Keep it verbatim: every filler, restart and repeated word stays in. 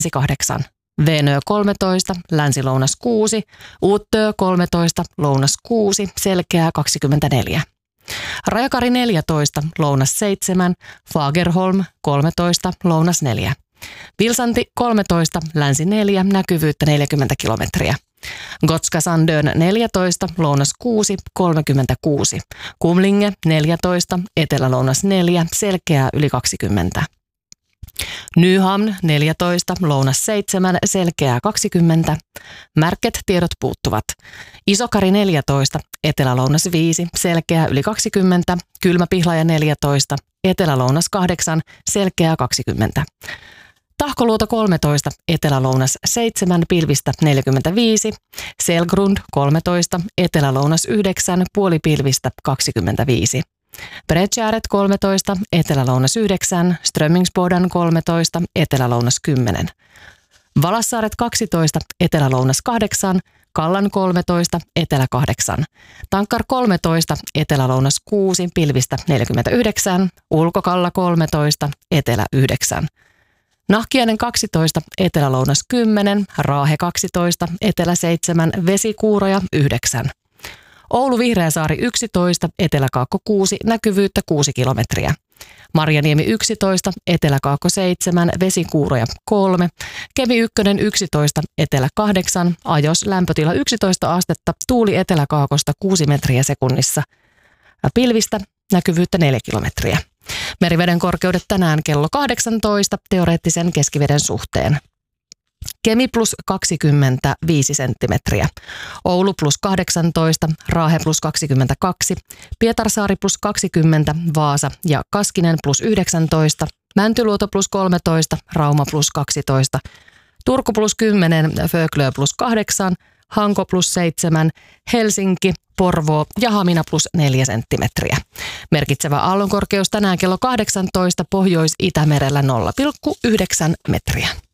kahdeksan. Venö kolmetoista, länsi-lounas kuusi, Uttö kolmetoista, lounas kuusi, selkeää kaksikymmentäneljä. Rajakari neljätoista, lounas seitsemän, Fagerholm kolmetoista, lounas neljä. Vilsanti kolmetoista, länsi neljä, näkyvyyttä neljäkymmentä kilometriä. Gotska Sandön neljätoista, lounas kuusi, kolmekymmentäkuusi. Kumlinge neljätoista, etelä-lounas neljä, selkeää yli kaksikymmentä. Nyhamn neljätoista, lounas seitsemän, selkeää kaksikymmentä. Märket tiedot puuttuvat. Isokari neljätoista, etelä-lounas viisi, selkeää yli kaksikymmentä. Kylmäpihlaja neljätoista, etelä-lounas kahdeksan, selkeää kaksikymmentä. Tahkoluoto kolmetoista, etelä-lounas seitsemän, pilvistä neljäkymmentäviisi. Selgrund kolmetoista, etelä-lounas yhdeksän, puolipilvistä kaksikymmentäviisi. Bredjäret kolmetoista, etelä-lounas yhdeksän, Strömmingsbodan kolmetoista, etelä-lounas kymmenen. Valassaaret kaksitoista, etelä-lounas kahdeksan, Kallan kolmetoista, etelä kahdeksan. Tankkar kolmetoista, etelä-lounas kuusi, pilvistä neljäkymmentäyhdeksän, Ulkokalla kolmetoista, etelä yhdeksän. Nahkiainen kaksitoista, etelä-lounas kymmenen, Raahe kaksitoista, etelä seitsemän, Vesikuuroja yhdeksän. Oulu Vihreäsaari yksitoista, eteläkaakko kuusi, näkyvyyttä kuusi kilometriä. Marjaniemi yksitoista, eteläkaakko seitsemän, Vesikuuroja kolme. Kemi ykkönen yksitoista, etelä kahdeksan, Ajos lämpötila yksitoista astetta, tuuli eteläkaakosta kuusi metriä sekunnissa. Pilvistä näkyvyyttä neljä kilometriä. Meriveden korkeudet tänään kello kahdeksantoista teoreettisen keskiveden suhteen. Kemi plus kaksikymmentäviisi senttimetriä, Oulu plus kahdeksantoista, Raahe plus kaksikymmentäkaksi, Pietarsaari plus kaksikymmentä, Vaasa ja Kaskinen plus yhdeksäntoista, Mäntyluoto plus kolmetoista, Rauma plus kaksitoista, Turku plus kymmenen, Föglö plus kahdeksan, Hanko plus seitsemän, Helsinki, Porvoo ja Hamina plus neljä senttimetriä. Merkitsevä aallonkorkeus tänään kello kahdeksantoista Pohjois-Itämerellä nolla pilkku yhdeksän metriä.